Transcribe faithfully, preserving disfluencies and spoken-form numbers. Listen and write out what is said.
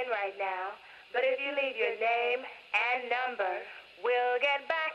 line right now, but if you leave your name and number, we'll get back.